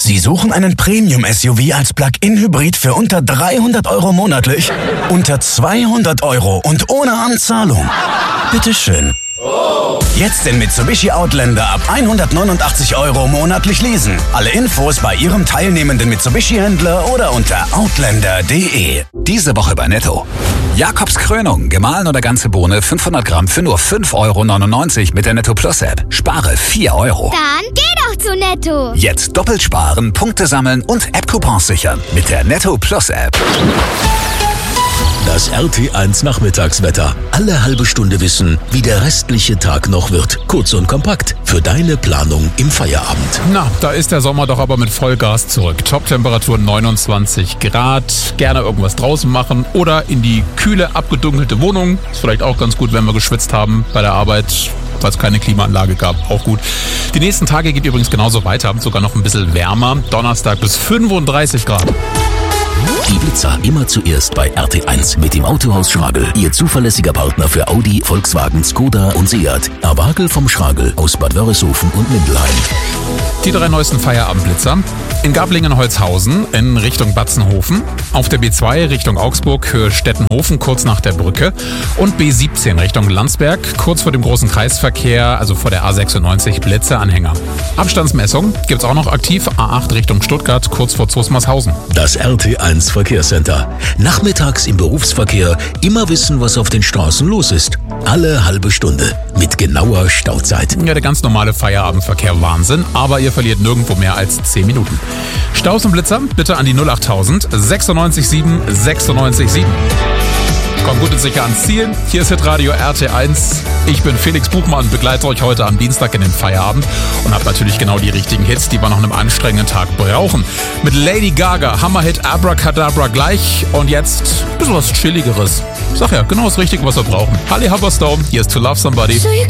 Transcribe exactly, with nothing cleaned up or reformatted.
Sie suchen einen Premium-S U V als Plug-in-Hybrid für unter dreihundert Euro monatlich? Unter zweihundert Euro und ohne Anzahlung? Bitteschön. Jetzt den Mitsubishi Outlander ab hundertneunundachtzig Euro monatlich leasen. Alle Infos bei Ihrem teilnehmenden Mitsubishi-Händler oder unter outlander punkt de. Diese Woche bei Netto. Jakobs Krönung, gemahlen oder ganze Bohne, fünfhundert Gramm für nur fünf Euro neunundneunzig mit der Netto Plus App. Spare vier Euro. Dann geh doch zu Netto. Jetzt doppelt sparen, Punkte sammeln und App-Coupons sichern mit der Netto Plus App. Das R T eins Nachmittagswetter. Alle halbe Stunde wissen, wie der restliche Tag noch wird. Kurz und kompakt für deine Planung im Feierabend. Na, da ist der Sommer doch aber mit Vollgas zurück. Top-Temperatur neunundzwanzig Grad. Gerne irgendwas draußen machen oder in die kühle, abgedunkelte Wohnung. Ist vielleicht auch ganz gut, wenn wir geschwitzt haben bei der Arbeit, weil es keine Klimaanlage gab. Auch gut. Die nächsten Tage geht übrigens genauso weiter. Sogar noch ein bisschen wärmer. Donnerstag bis fünfunddreißig Grad. Die Blitzer immer zuerst bei R T eins mit dem Autohaus Schragel. Ihr zuverlässiger Partner für Audi, Volkswagen, Skoda und Seat. Awagel vom Schragel aus Bad Wörishofen und Mindelheim. Die drei neuesten Feierabendblitzer. In Gablingen-Holzhausen in Richtung Batzenhofen. Auf der B zwei Richtung Augsburg, Höhe Stettenhofen, kurz nach der Brücke. Und B siebzehn Richtung Landsberg, kurz vor dem großen Kreisverkehr, also vor der A sechsundneunzig, Blitzeanhänger. Abstandsmessung gibt's auch noch aktiv. A acht Richtung Stuttgart, kurz vor Zoosmarshausen. Das R T eins Verkehrscenter. Nachmittags im Berufsverkehr immer wissen, was auf den Straßen los ist. Alle halbe Stunde mit genauer Stauzeit. Ja, der ganz normale Feierabendverkehr, Wahnsinn. Aber ihr verliert nirgendwo mehr als zehn Minuten. Staus und Blitzer bitte an die null achttausend sechsundneunzig sieben sechsundneunzig sieben. Kommt gut und sicher ans Ziel. Hier ist Hitradio R T eins. Ich bin Felix Buchmann, begleite euch heute am Dienstag in den Feierabend und habe natürlich genau die richtigen Hits, die wir nach einem anstrengenden Tag brauchen. Mit Lady Gaga, Hammerhit Abracadabra gleich und jetzt ein bisschen was Chilligeres. Sag ja, genau das Richtige, was wir brauchen. Holly Humberstone, hier ist To Love Somebody.